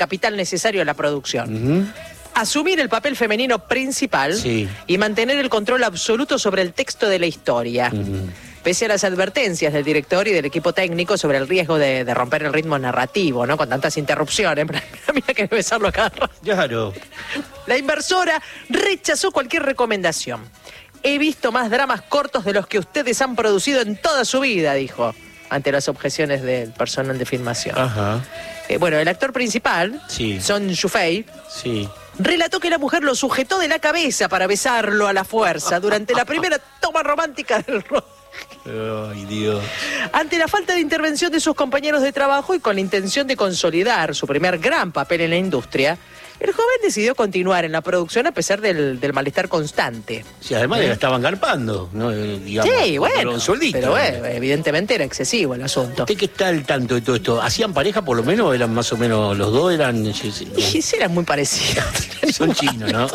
capital necesario a la producción. Asumir el papel femenino principal y mantener el control absoluto sobre el texto de la historia. Pese a las advertencias del director y del equipo técnico sobre el riesgo de romper el ritmo narrativo, ¿no? Con tantas interrupciones. Mira que besarlo a cada rato. Claro. La inversora rechazó cualquier recomendación. He visto más dramas cortos de los que ustedes han producido en toda su vida, dijo, ante las objeciones del personal de filmación. Bueno, el actor principal, Son Yufei, relató que la mujer lo sujetó de la cabeza para besarlo a la fuerza durante la primera toma romántica del rodaje. Ay, Dios. Ante la falta de intervención de sus compañeros de trabajo y con la intención de consolidar su primer gran papel en la industria, el joven decidió continuar en la producción a pesar del malestar constante. Sí, además le estaban garpando, ¿no? Digamos, sí, bueno, sueldito, pero evidentemente era excesivo el asunto. ¿Usted qué está al tanto de todo esto? ¿Hacían pareja por lo menos? ¿Eran más o menos los dos? ¿Eran...? Y sí, eran muy parecidos. Son chinos, ¿no?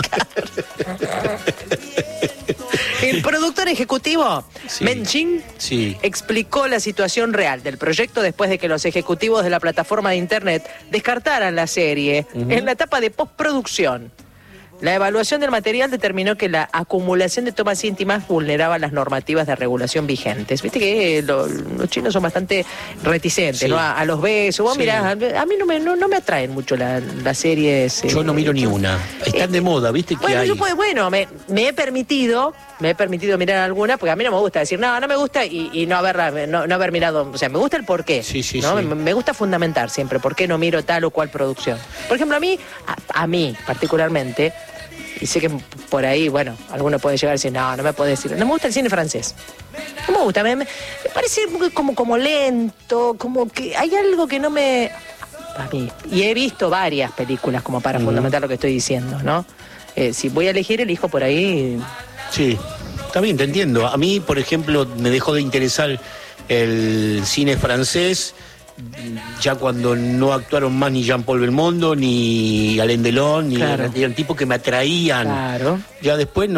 El productor ejecutivo, Men Chin, explicó la situación real del proyecto después de que los ejecutivos de la plataforma de internet descartaran la serie en la etapa de postproducción. La evaluación del material determinó que la acumulación de tomas íntimas vulneraba las normativas de regulación vigentes. Viste que los chinos son bastante reticentes, ¿no? A los besos. Vos mirá, a mí no me atraen mucho las series. Yo no miro ni una. Están de moda, ¿viste? Bueno, me he permitido mirar alguna, porque a mí no me gusta decir, no me gusta y no haber mirado. O sea, me gusta el porqué. ¿no? Me gusta fundamentar siempre por qué no miro tal o cual producción. Por ejemplo, a mí particularmente, y sé que por ahí, bueno, alguno puede llegar a decir, no me puede decir, no me gusta el cine francés. No me gusta, me parece como lento, como que hay algo que no me... A mí. Y he visto varias películas como para fundamentar lo que estoy diciendo, ¿no? Si voy a elegir, elijo por ahí... Sí, está bien, te entiendo. A mí, por ejemplo, me dejó de interesar el cine francés ya cuando no actuaron más ni Jean-Paul Belmondo, ni Alain Delon, ni eran tipos que me atraían. Claro. Ya después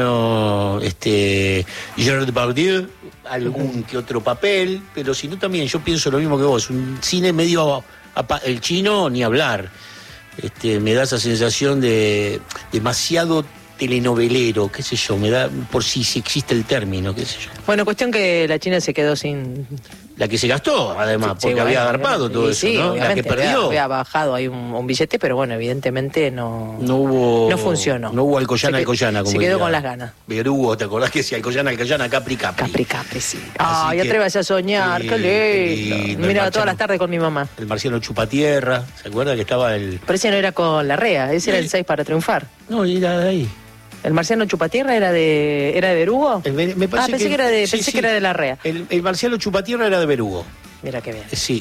Gerard Depardieu, algún que otro papel, pero si no también, yo pienso lo mismo que vos, un cine medio, el chino ni hablar. Me da esa sensación de demasiado telenovelero, qué sé yo, me da, por si existe el término, qué sé yo. Bueno, cuestión que la China se quedó sin... La que se gastó, además, porque había agarpado todo eso, ¿no? La que perdió. Había bajado ahí un billete, pero bueno, evidentemente no funcionó. No hubo Alcoyana, como se quedó con las ganas. Verugo, ¿te acordás que decía Alcoyana, Capri? Capri, sí. Ay, atrévase a soñar, qué lindo. Mira, todas las tardes con mi mamá. El marciano Chupatierra, ¿se acuerda que estaba el...? Pero ese no era con Larrea, ese era el 6 para triunfar. No, era de ahí. ¿El marciano Chupatierra era de Verugo? Me parece pensé que era de Larrea. El marciano Chupatierra era de Verugo. Mira qué bien. Sí,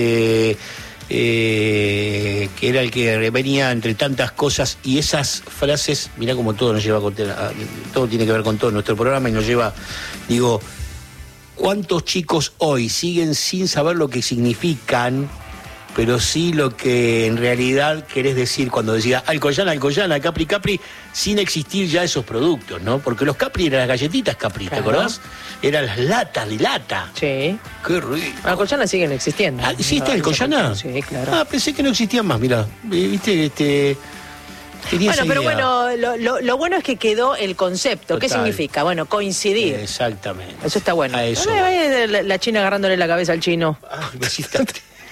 que era el que venía entre tantas cosas y esas frases, mirá como todo nos lleva todo tiene que ver con todo nuestro programa y nos lleva, digo, ¿cuántos chicos hoy siguen sin saber lo que significan, pero sí lo que en realidad querés decir cuando decía Alcoyana, Capri, sin existir ya esos productos, ¿no? Porque los Capri eran las galletitas Capri, ¿te acordás? Eran las latas de lata. Sí. Qué rico. Alcoyana siguen existiendo. ¿Sí está Alcoyana? Sí, claro. Pensé que no existían más, mirá. ¿Viste? Bueno, pero bueno, lo bueno es que quedó el concepto. Total. ¿Qué significa? Bueno, coincidir. Exactamente. Eso está bueno. A eso. La China agarrándole la cabeza al chino. Me hiciste...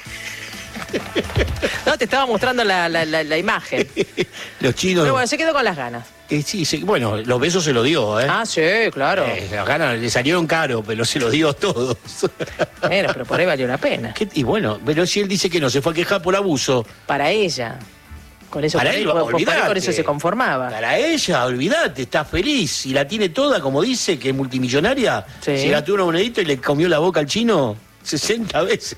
No, te estaba mostrando la imagen. Los chinos... Pero bueno, se quedó con las ganas. Bueno, los besos se lo dio, ¿eh? Ah, sí, claro. Las ganas le salieron caro, pero se los dio todos. Bueno, pero por ahí valió la pena. Y bueno, pero si él dice que no, se fue a quejar por abuso. Para ella. Con eso, para él, con eso se conformaba. Para ella, olvídate, está feliz. Y la tiene toda, como dice, que es multimillonaria. Sí. Se gastó una monedita y le comió la boca al chino 60 veces.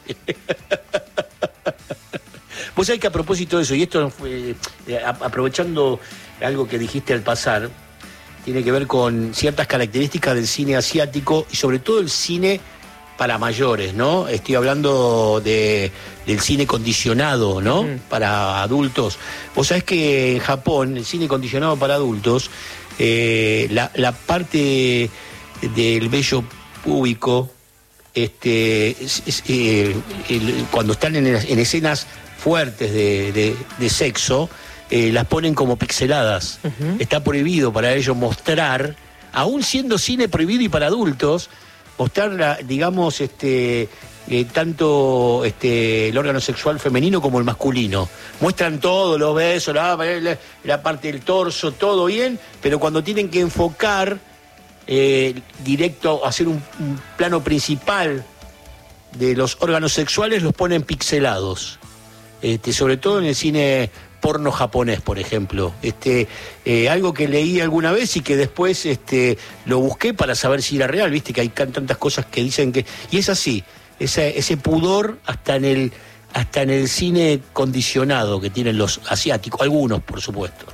Vos sabés que a propósito de eso, y esto fue aprovechando algo que dijiste al pasar, tiene que ver con ciertas características del cine asiático y sobre todo el cine para mayores, ¿no? Estoy hablando del cine condicionado, ¿no? Para adultos. Vos sabés que en Japón, el cine condicionado para adultos, la parte del vello púbico, cuando están en escenas fuertes de sexo, las ponen como pixeladas. Está prohibido para ellos mostrar, aún siendo cine prohibido y para adultos, mostrar, digamos, tanto el órgano sexual femenino como el masculino. Muestran todo, los besos, la parte del torso, todo bien, pero cuando tienen que enfocar directo, hacer un plano principal de los órganos sexuales, los ponen pixelados. Sobre todo en el cine porno japonés, por ejemplo. Algo que leí alguna vez y que después lo busqué para saber si era real, viste que hay tantas cosas que dicen que... Y es así, ese pudor hasta en el cine condicionado que tienen los asiáticos, algunos por supuesto.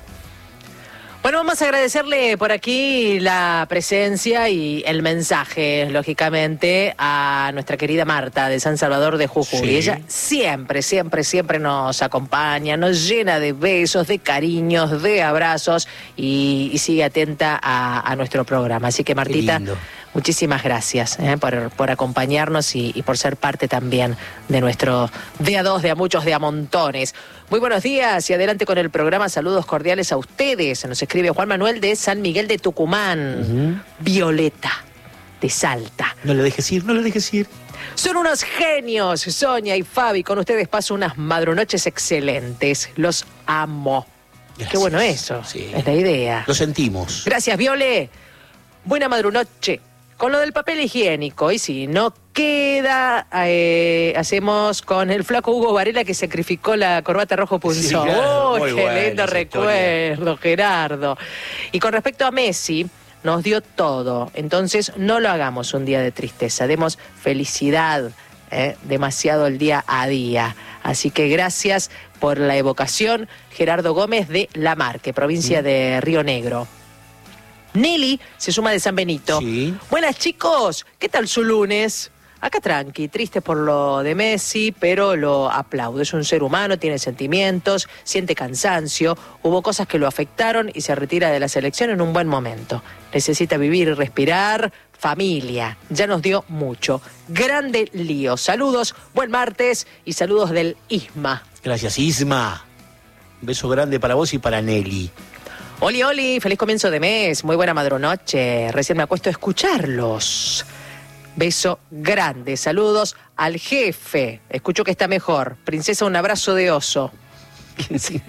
Bueno, vamos a agradecerle por aquí la presencia y el mensaje, lógicamente, a nuestra querida Marta de San Salvador de Jujuy. Sí. Ella siempre nos acompaña, nos llena de besos, de cariños, de abrazos y sigue atenta a nuestro programa. Así que, Martita, muchísimas gracias por acompañarnos y por ser parte también de nuestro de a dos, de a muchos, de a montones. Muy buenos días y adelante con el programa. Saludos cordiales a ustedes. Nos escribe Juan Manuel de San Miguel de Tucumán. Violeta de Salta. No le dejes ir. Son unos genios, Sonia y Fabi. Con ustedes paso unas madrunoches excelentes. Los amo. Gracias. Qué bueno eso. Sí. Es la idea. Lo sentimos. Gracias, Viole. Buena madrunoche. Con lo del papel higiénico, y si no queda, hacemos con el flaco Hugo Varela que sacrificó la corbata rojo punzón. Sí, claro, ¡oh, qué lindo recuerdo, Gerardo! Y con respecto a Messi, nos dio todo. Entonces, no lo hagamos un día de tristeza. Demos felicidad, demasiado el día a día. Así que gracias por la evocación, Gerardo Gómez de La Marque, provincia de Río Negro. Nelly se suma de San Benito. Sí. Buenas, chicos, ¿qué tal su lunes? Acá tranqui, triste por lo de Messi, pero lo aplaudo. Es un ser humano, tiene sentimientos, siente cansancio, hubo cosas que lo afectaron y se retira de la selección en un buen momento. Necesita vivir y respirar, familia, ya nos dio mucho. Grande lío. Saludos, buen martes y saludos del Isma. Gracias, Isma. Un beso grande para vos y para Nelly. Oli, feliz comienzo de mes, muy buena madrunoche, recién me acuesto a escucharlos. Beso grande, saludos al jefe, escucho que está mejor. Princesa, un abrazo de oso. Sí.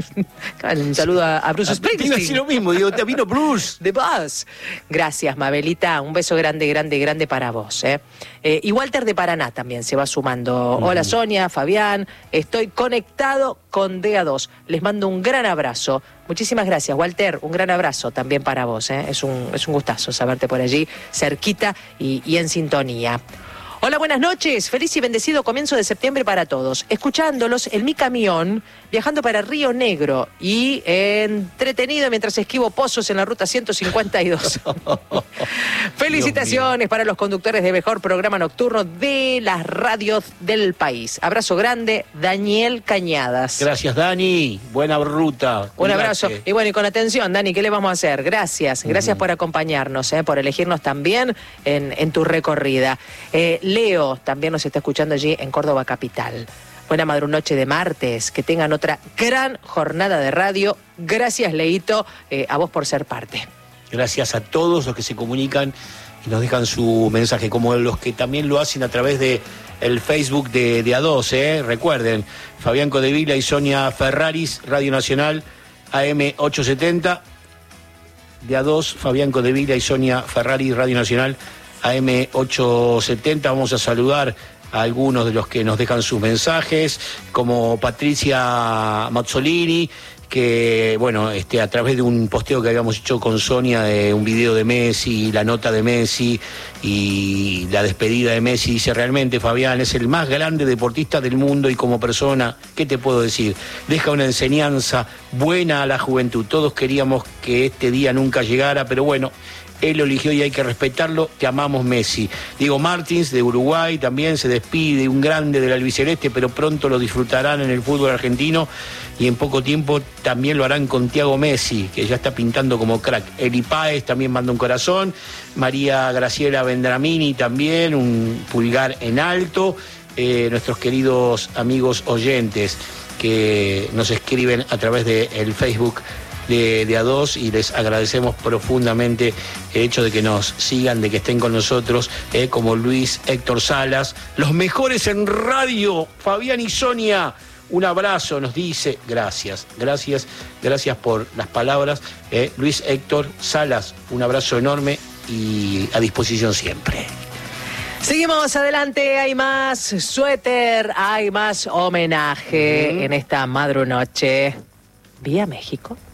Un saludo a Bruce Springsteen. Digo así lo mismo, te vino Bruce. The Buzz. Gracias, Mabelita, un beso grande para vos. Y Walter de Paraná también se va sumando. Hola Sonia, Fabián, estoy conectado con DA2. Les mando un gran abrazo. Muchísimas gracias, Walter, un gran abrazo también para vos. Es un gustazo saberte por allí, cerquita y en sintonía. Hola, buenas noches. Feliz y bendecido comienzo de septiembre para todos. Escuchándolos en mi camión, viajando para Río Negro y entretenido mientras esquivo pozos en la ruta 152. Felicitaciones para los conductores de mejor programa nocturno de las radios del país. Abrazo grande, Daniel Cañadas. Gracias, Dani. Buena ruta. Un abrazo. Y bueno, y con atención, Dani, ¿qué le vamos a hacer? Gracias por acompañarnos, por elegirnos también en tu recorrida. Leo también nos está escuchando allí en Córdoba capital. Buena madrunoche de martes, que tengan otra gran jornada de radio. Gracias, Leito, a vos por ser parte. Gracias a todos los que se comunican y nos dejan su mensaje, como los que también lo hacen a través de el Facebook de A2, recuerden, Fabián Codevila y Sonia Ferraris, Radio Nacional, AM 870, de A2, Fabián Codevila y Sonia Ferraris, Radio Nacional, AM 870. Vamos a saludar a algunos de los que nos dejan sus mensajes, como Patricia Mazzolini, que, bueno, a través de un posteo que habíamos hecho con Sonia de un video de Messi, la nota de Messi y la despedida de Messi, dice: realmente Fabián es el más grande deportista del mundo y como persona, ¿qué te puedo decir? Deja una enseñanza buena a la juventud. Todos queríamos que este día nunca llegara, pero bueno, él lo eligió y hay que respetarlo. Te amamos, Messi. Diego Martins, de Uruguay, también se despide, un grande del albiceleste, pero pronto lo disfrutarán en el fútbol argentino y en poco tiempo también lo harán con Thiago Messi, que ya está pintando como crack. Eli Páez también manda un corazón. María Graciela Vendramini también, un pulgar en alto. nuestros queridos amigos oyentes que nos escriben a través del Facebook de A2, y les agradecemos profundamente el hecho de que nos sigan, de que estén con nosotros, como Luis Héctor Salas, los mejores en radio, Fabián y Sonia. Un abrazo, nos dice, gracias por las palabras. Luis Héctor Salas, un abrazo enorme y a disposición siempre. Seguimos adelante, hay más suéter, hay más homenaje en esta madrunoche. ¿Vía México?